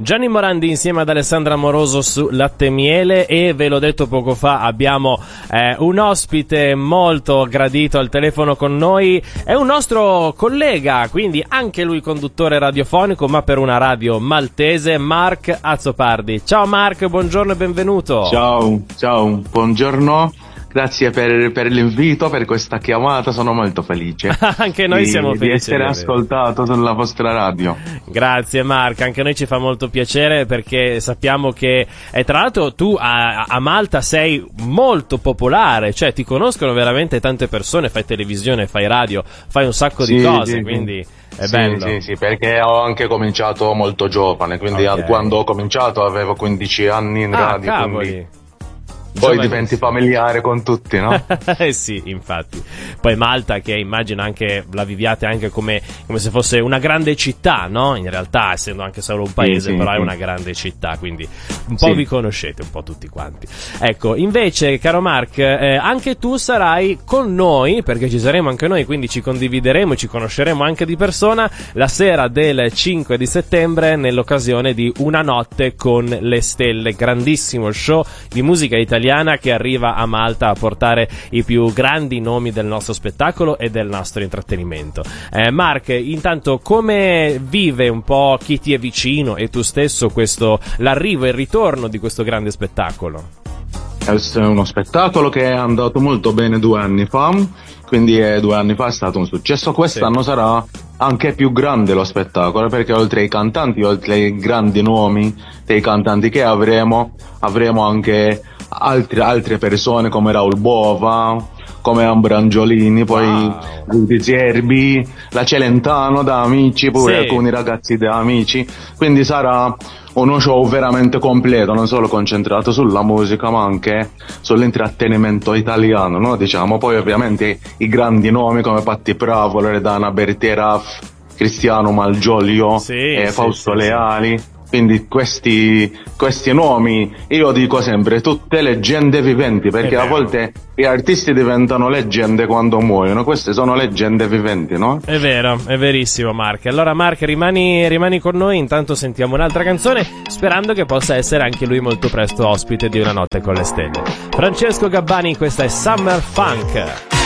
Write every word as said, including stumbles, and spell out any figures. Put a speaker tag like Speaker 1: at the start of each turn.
Speaker 1: Gianni Morandi insieme ad Alessandra Amoroso su Latte e Miele, e ve l'ho detto poco fa, abbiamo eh, un ospite molto gradito al telefono con noi, è un nostro collega, quindi anche lui conduttore radiofonico, ma per una radio maltese, Mark Azzopardi. Ciao Mark, buongiorno e benvenuto.
Speaker 2: Ciao, ciao, buongiorno. Grazie per, per l'invito, per questa chiamata, sono molto felice.
Speaker 1: Anche noi
Speaker 2: di,
Speaker 1: siamo felici
Speaker 2: di essere ascoltato sulla vostra radio.
Speaker 1: Grazie Mark, anche a noi ci fa molto piacere, perché sappiamo che eh, tra l'altro tu a, a Malta sei molto popolare, cioè ti conoscono veramente tante persone, fai televisione, fai radio, fai un sacco
Speaker 2: sì,
Speaker 1: di cose,
Speaker 2: sì,
Speaker 1: quindi è
Speaker 2: sì,
Speaker 1: bello.
Speaker 2: Sì, sì, perché ho anche cominciato molto giovane, quindi
Speaker 1: Okay.
Speaker 2: quando ho cominciato avevo quindici anni in
Speaker 1: Ah,
Speaker 2: radio,
Speaker 1: cavoli.
Speaker 2: quindi poi diventi familiare con tutti, no?
Speaker 1: Eh sì, infatti. Poi Malta, che immagino anche la viviate anche come, come se fosse una grande città, no? In realtà, essendo anche solo un paese,
Speaker 2: sì,
Speaker 1: però
Speaker 2: sì.
Speaker 1: è una grande città, quindi un po'
Speaker 2: Sì.
Speaker 1: vi conoscete, un po' tutti quanti. Ecco, invece, caro Mark, eh, anche tu sarai con noi, perché ci saremo anche noi, quindi ci condivideremo e ci conosceremo anche di persona la sera del cinque di settembre, nell'occasione di Una notte con le stelle, grandissimo show di musica italiana che arriva a Malta a portare i più grandi nomi del nostro spettacolo e del nostro intrattenimento. Eh, Mark, intanto come vive un po' chi ti è vicino e tu stesso questo, l'arrivo e il ritorno di questo grande spettacolo?
Speaker 2: È uno spettacolo che è andato molto bene due anni fa, quindi eh, due anni fa è stato un successo. Quest'anno
Speaker 1: Sì.
Speaker 2: sarà anche più grande lo spettacolo, perché oltre ai cantanti, oltre ai grandi nomi dei cantanti che avremo, avremo anche altre, altre persone come Raul Bova, come Ambra Angiolini, poi
Speaker 1: Wow.
Speaker 2: Rudy Zerbi, la Celentano da Amici, pure
Speaker 1: Sì.
Speaker 2: alcuni ragazzi da Amici, quindi sarà uno show veramente completo, non solo concentrato sulla musica ma anche sull'intrattenimento italiano, no? Diciamo, poi ovviamente i grandi nomi come Patti Bravo, Loredana Berteraf, Cristiano Malgioglio,
Speaker 1: Sì,
Speaker 2: eh,
Speaker 1: sì,
Speaker 2: Fausto
Speaker 1: sì,
Speaker 2: Leali, sì. Quindi questi, questi nomi, io dico sempre, tutte leggende viventi, perché a volte gli artisti diventano leggende quando muoiono, queste sono leggende viventi, no?
Speaker 1: È vero, è verissimo Mark. Allora Mark, rimani, rimani con noi, intanto sentiamo un'altra canzone, sperando che possa essere anche lui molto presto ospite di Una notte con le stelle. Francesco Gabbani, questa è Summer Funk.